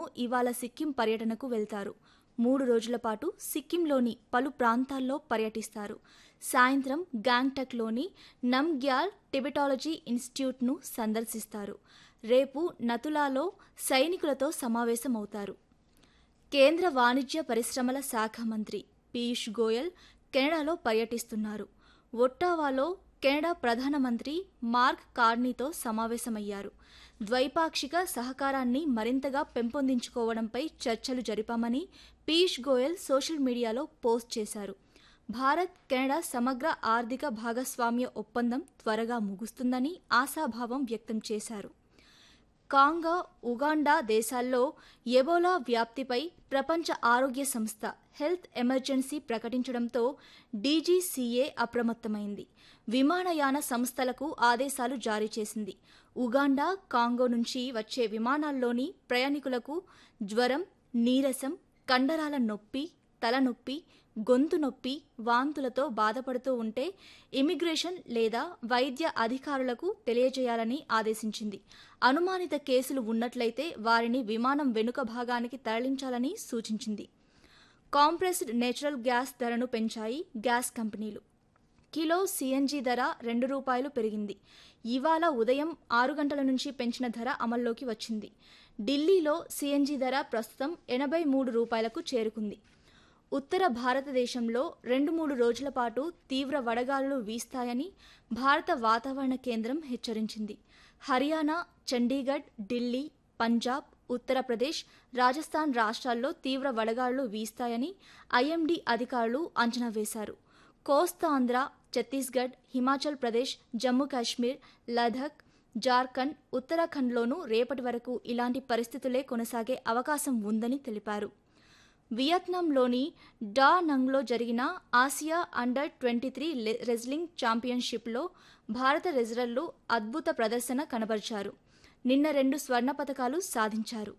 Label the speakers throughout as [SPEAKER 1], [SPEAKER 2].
[SPEAKER 1] ఇవాళ సిక్కిం పర్యటనకు వెళ్తారు. 3 రోజుల పాటు సిక్కింలోని పలు ప్రాంతాల్లో పర్యటిస్తారు. సాయంత్రం గ్యాంగ్టక్లోని నమ్గ్యాల్ టిబెటాలజీ ఇన్స్టిట్యూట్ను సందర్శిస్తారు. రేపు నతులాలో సైనికులతో సమావేశమవుతారు. కేంద్ర వాణిజ్య పరిశ్రమల శాఖ మంత్రి పీయూష్ గోయల్ కెనడాలో పర్యటిస్తున్నారు. ఒట్టావాలో కెనడా ప్రధానమంత్రి మార్క్ కార్నీతో సమావేశమయ్యారు. ద్వైపాక్షిక సహకారాన్ని మరింతగా పెంపొందించుకోవడంపై చర్చలు జరిపామని పీయూష్ గోయల్ సోషల్ మీడియాలో పోస్ట్ చేశారు. భారత్ కెనడా సమగ్ర ఆర్థిక భాగస్వామ్య ఒప్పందం త్వరగా ముగుస్తుందని ఆశాభావం వ్యక్తం చేశారు. కాంగో, ఉగాండా దేశాల్లో ఎబోలా వ్యాప్తిపై ప్రపంచ ఆరోగ్య సంస్థ హెల్త్ ఎమర్జెన్సీ ప్రకటించడంతో డీజీసీఏ అప్రమత్తమైంది. విమానయాన సంస్థలకు ఆదేశాలు జారీ చేసింది. ఉగాండా, కాంగో నుంచి వచ్చే విమానాల్లోని ప్రయాణికులకు జ్వరం, నీరసం, కండరాల నొప్పి, తలనొప్పి, గొంతు నొప్పి, వాంతులతో బాధపడుతూ ఉంటే ఇమిగ్రేషన్ లేదా వైద్య అధికారులకు తెలియజేయాలని ఆదేశించింది. అనుమానిత కేసులు ఉన్నట్లయితే వారిని విమానం వెనుక భాగానికి తరలించాలని సూచించింది. కాంప్రెస్డ్ నేచురల్ గ్యాస్ ధరను పెంచాయి గ్యాస్ కంపెనీలు. కిలో సీఎన్జీ ధర ₹2 పెరిగింది. ఇవాళ ఉదయం 6 గంటల నుంచి పెంచిన ధర అమల్లోకి వచ్చింది. ఢిల్లీలో సీఎన్జీ ధర ప్రస్తుతం ₹83కు చేరుకుంది. ఉత్తర భారతదేశంలో 2-3 రోజుల పాటు తీవ్ర వడగాలులు వీస్తాయని భారత వాతావరణ కేంద్రం హెచ్చరించింది. హర్యానా, చండీగఢ్, ఢిల్లీ, పంజాబ్, ఉత్తరప్రదేశ్, రాజస్థాన్ రాష్ట్రాల్లో తీవ్ర వడగాలులు వీస్తాయని ఐఎండీ అధికారులు అంచనా వేశారు. కోస్తాంధ్ర, ఛత్తీస్గఢ్, హిమాచల్ ప్రదేశ్, జమ్మూ కాశ్మీర్, లదాఖ్, జార్ఖండ్, ఉత్తరాఖండ్లోనూ రేపటి వరకు ఇలాంటి పరిస్థితులే కొనసాగే అవకాశం ఉందని తెలిపారు. వియత్నాంలోని డా నంగ్లో జరిగిన ఆసియా అండర్-23 రెజ్లింగ్ ఛాంపియన్షిప్లో భారత రెజ్లర్లు అద్భుత ప్రదర్శన కనబరిచారు. నిన్న 2 స్వర్ణ పతకాలు సాధించారు.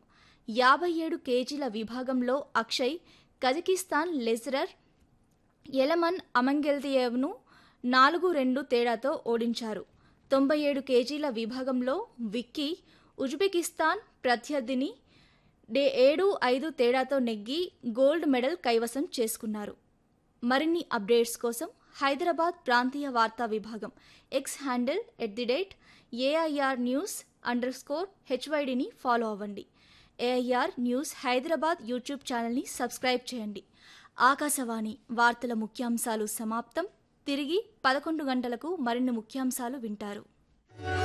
[SPEAKER 1] 57 కేజీల విభాగంలో అక్షయ్ కజకిస్తాన్ రెజ్లర్ ఎలమన్ అమంగెల్దియేవ్ను 4-2 తేడాతో ఓడించారు. 97 కేజీల విభాగంలో విక్కీ ఉజ్బెకిస్తాన్ ప్రత్యర్థిని 7-5 తేడాతో నెగ్గి గోల్డ్ మెడల్ కైవసం చేసుకున్నారు. మరిన్ని అప్డేట్స్ కోసం హైదరాబాద్ ప్రాంతీయ వార్తా విభాగం ఎక్స్ హ్యాండిల్ @AIR News_HYDని ఫాలో అవ్వండి. AIR న్యూస్ హైదరాబాద్ యూట్యూబ్ ఛానల్ని సబ్స్క్రైబ్ చేయండి. ఆకాశవాణి వార్తల ముఖ్యాంశాలు సమాప్తం. తిరిగి 11 గంటలకు మరిన్ని ముఖ్యాంశాలు వింటారు.